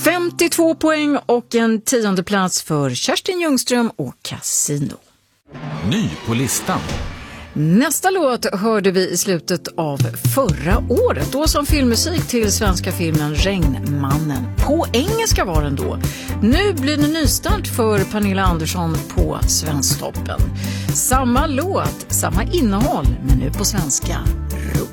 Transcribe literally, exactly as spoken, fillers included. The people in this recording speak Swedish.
femtiotvå poäng och en tionde plats för Kerstin Ljungström och Casino. Ny på listan. Nästa låt hörde vi i slutet av förra året, då som filmmusik till svenska filmen Regnmannen. På engelska var den då. Nu blir det nystart för Pernilla Andersson på Svensktoppen. Samma låt, samma innehåll, men nu på svenska.